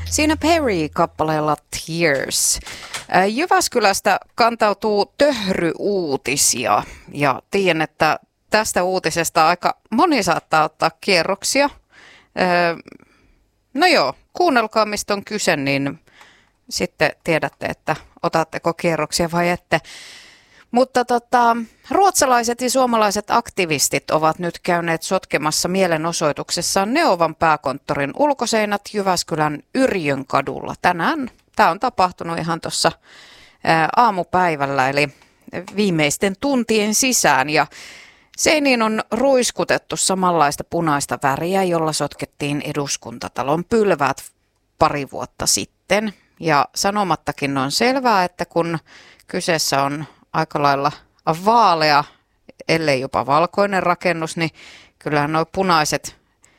Siinä Perry-kappaleella Tears. Jyväskylästä kantautuu töhryuutisia ja tiedän, että tästä uutisesta aika moni saattaa ottaa kierroksia. No joo, kuunnelkaa mistä on kyse, niin sitten tiedätte, että otatteko kierroksia vai ette. Mutta ruotsalaiset ja suomalaiset aktivistit ovat nyt käyneet sotkemassa mielenosoituksessaan Neovan pääkonttorin ulkoseinät Jyväskylän Yrjönkadulla. Tänään tämä on tapahtunut ihan tuossa aamupäivällä, eli viimeisten tuntien sisään. Ja seiniin on ruiskutettu samanlaista punaista väriä, jolla sotkettiin Eduskuntatalon pylväät pari vuotta sitten. Ja sanomattakin on selvää, että kun kyseessä on aika lailla vaalea, ellei jopa valkoinen rakennus, niin kyllähän nuo punaiset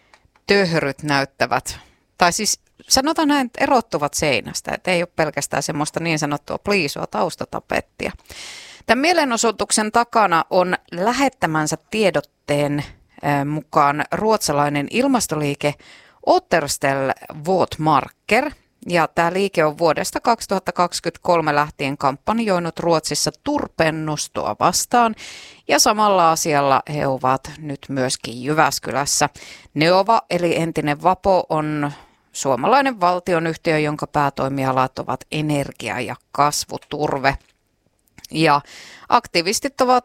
töhryt näyttävät, tai siis sanotaan näin, että erottuvat seinästä, että ei ole pelkästään semmoista niin sanottua pliisoa taustatapettia. Tämän mielenosoituksen takana on lähettämänsä tiedotteen mukaan ruotsalainen ilmastoliike Återställ våtmarker. Ja tämä liike on vuodesta 2023 lähtien kampanjoinut Ruotsissa turpeen nostoa vastaan. Ja samalla asialla he ovat nyt myöskin Jyväskylässä. Neova eli entinen Vapo on suomalainen valtionyhtiö, jonka päätoimialat ovat energia ja kasvuturve. Ja aktivistit ovat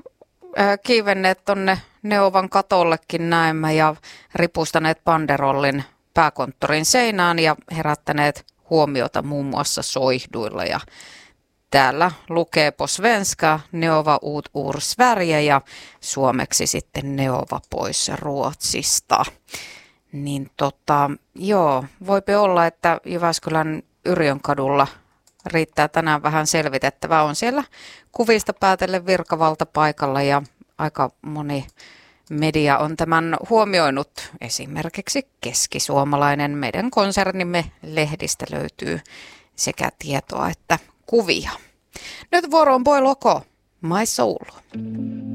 kiivenneet tuonne Neovan katollekin näemmä ja ripustaneet banderollin pääkonttorin seinään ja herättäneet huomiota muun muassa soihduilla. Ja täällä lukee på svenska Neova ut ur Sverige ja suomeksi sitten Neova pois Ruotsista. Niin joo, voipi olla, että Jyväskylän Yrjönkadulla riittää tänään vähän selvitettävää. On siellä kuvista päätellen virkavalta paikalla ja aika moni media on tämän huomioinut. Esimerkiksi Keskisuomalainen, meidän konsernimme lehdistä löytyy sekä tietoa että kuvia. Nyt vuoro on Boy Loco, My Soul.